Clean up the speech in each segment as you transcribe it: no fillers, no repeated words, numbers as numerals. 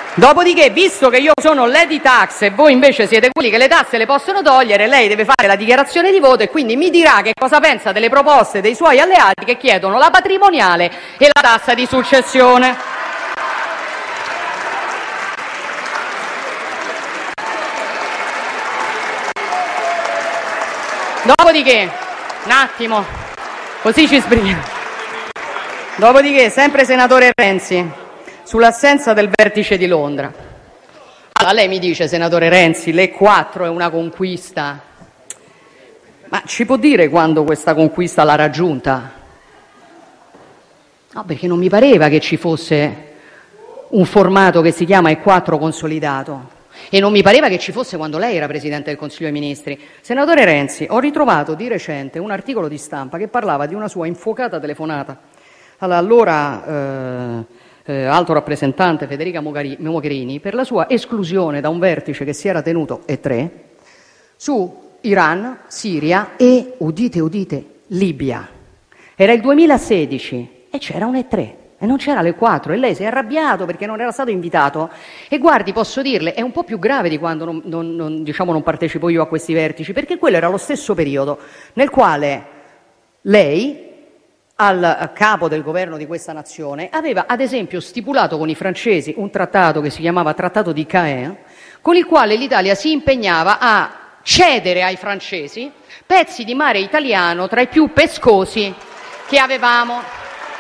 Dopodiché, visto che io sono Lady Tax e voi invece siete quelli che le tasse le possono togliere, lei deve fare la dichiarazione di voto e quindi mi dirà che cosa pensa delle proposte dei suoi alleati che chiedono la patrimoniale e la tassa di successione. Dopodiché, un attimo, così ci sbrighiamo. Dopodiché, sempre senatore Renzi, sull'assenza del vertice di Londra. Allora, lei mi dice, senatore Renzi, le 4 è una conquista. Ma ci può dire quando questa conquista l'ha raggiunta? No, perché non mi pareva che ci fosse un formato che si chiama E4 consolidato. E non mi pareva che ci fosse quando lei era Presidente del Consiglio dei Ministri. Senatore Renzi, ho ritrovato di recente un articolo di stampa che parlava di una sua infuocata telefonata all'allora alto rappresentante Federica Mogherini per la sua esclusione da un vertice che si era tenuto, E3, su Iran, Siria e, udite udite, Libia. Era il 2016 e c'era un E3. E non c'era le 4 e lei si è arrabbiato perché non era stato invitato. E guardi, posso dirle, è un po' più grave di quando non partecipo io a questi vertici, perché quello era lo stesso periodo nel quale lei, al capo del governo di questa nazione, aveva ad esempio stipulato con i francesi un trattato che si chiamava Trattato di Caen, con il quale l'Italia si impegnava a cedere ai francesi pezzi di mare italiano tra i più pescosi che avevamo.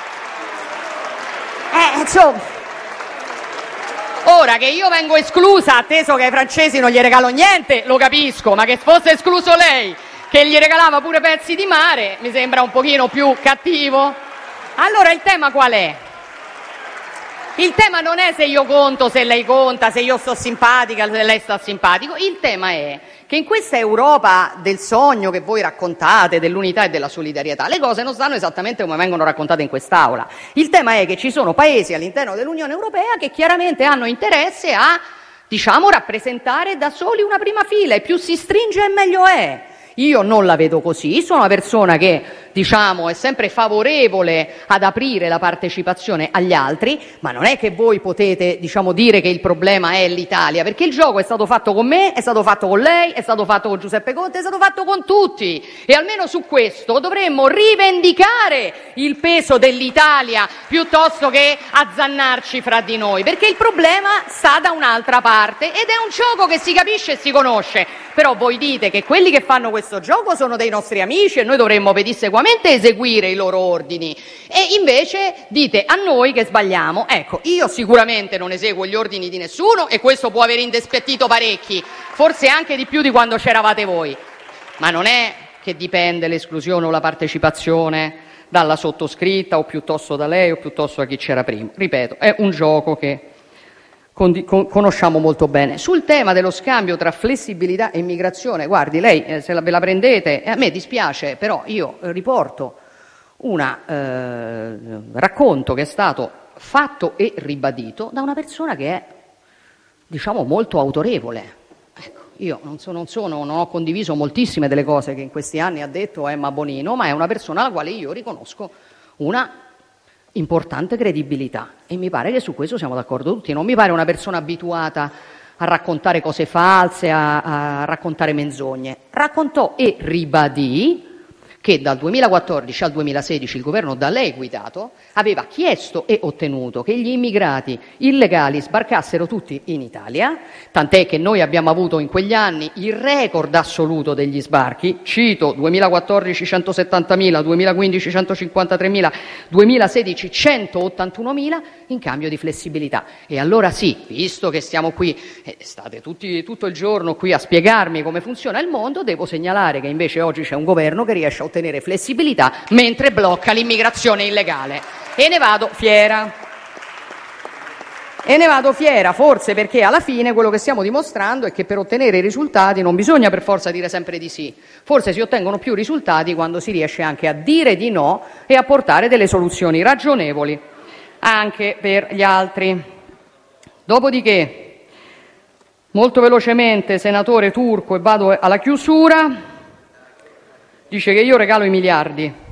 Insomma, ora che io vengo esclusa, atteso che ai francesi non gli regalo niente, lo capisco, ma che fosse escluso lei, che gli regalava pure pezzi di mare, mi sembra un pochino più cattivo. Allora il tema qual è? Il tema non è se io conto, se lei conta, se io sto simpatica, se lei sta simpatico. Il tema è che in questa Europa del sogno che voi raccontate, dell'unità e della solidarietà, le cose non stanno esattamente come vengono raccontate in quest'Aula. Il tema è che ci sono paesi all'interno dell'Unione Europea che chiaramente hanno interesse a, rappresentare da soli una prima fila, e più si stringe e meglio è. Io non la vedo così, sono una persona che, è sempre favorevole ad aprire la partecipazione agli altri, ma non è che voi potete, dire che il problema è l'Italia, perché il gioco è stato fatto con me, è stato fatto con lei, è stato fatto con Giuseppe Conte, è stato fatto con tutti, e almeno su questo dovremmo rivendicare il peso dell'Italia piuttosto che azzannarci fra di noi, perché il problema sta da un'altra parte ed è un gioco che si capisce e si conosce. Però voi dite che quelli che fanno questo gioco sono dei nostri amici e noi dovremmo pedissequamente eseguire i loro ordini, e invece dite a noi che sbagliamo. Ecco, io sicuramente non eseguo gli ordini di nessuno e questo può aver indispettito parecchi, forse anche di più di quando c'eravate voi, ma non è che dipende l'esclusione o la partecipazione dalla sottoscritta o piuttosto da lei o piuttosto da chi c'era prima. Ripeto, è un gioco che conosciamo molto bene. Sul tema dello scambio tra flessibilità e immigrazione, guardi, lei se ve la prendete, a me dispiace, però io riporto un racconto che è stato fatto e ribadito da una persona che è, molto autorevole. Ecco, io non ho condiviso moltissime delle cose che in questi anni ha detto Emma Bonino, ma è una persona alla quale io riconosco una importante credibilità e mi pare che su questo siamo d'accordo tutti. Non mi pare una persona abituata a raccontare cose false, a raccontare menzogne. Raccontò e ribadì che dal 2014 al 2016 il governo da lei guidato aveva chiesto e ottenuto che gli immigrati illegali sbarcassero tutti in Italia, tant'è che noi abbiamo avuto in quegli anni il record assoluto degli sbarchi, cito 2014 170.000, 2015 153.000, 2016 181.000 in cambio di flessibilità. E allora sì, visto che stiamo qui e state tutto il giorno qui a spiegarmi come funziona il mondo, devo segnalare che invece oggi c'è un governo che riesce a ottenere flessibilità mentre blocca l'immigrazione illegale. E ne vado fiera. Forse perché alla fine quello che stiamo dimostrando è che per ottenere i risultati non bisogna per forza dire sempre di sì. Forse si ottengono più risultati quando si riesce anche a dire di no e a portare delle soluzioni ragionevoli anche per gli altri. Dopodiché, molto velocemente, senatore Turco, e vado alla chiusura, dice che io regalo i miliardi.